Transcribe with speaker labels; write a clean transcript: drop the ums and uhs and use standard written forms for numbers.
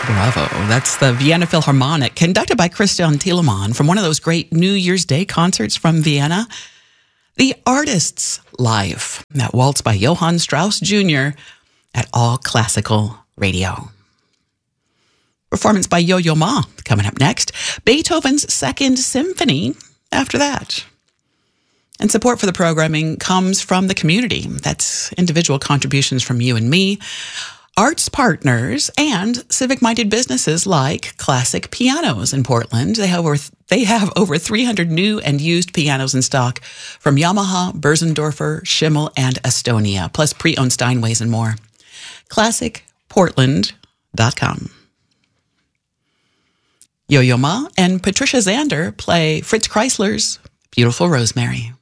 Speaker 1: Bravo. That's the Vienna Philharmonic, conducted by Christian Thielemann from one of those great New Year's Day concerts from Vienna. The Artist's Life, that waltz by Johann Strauss Jr. at All Classical Radio. Performance by Yo-Yo Ma coming up next. Beethoven's Second Symphony after that. And support for the programming comes from the community. That's individual contributions from you and me, arts partners, and civic-minded businesses like Classic Pianos in Portland. They have over 300 new and used pianos in stock from Yamaha, Börsendorfer, Schimmel, and Estonia, plus pre-owned Steinways and more. ClassicPortland.com. Yo-Yo Ma and Patricia Zander play Fritz Kreisler's Beautiful Rosemary.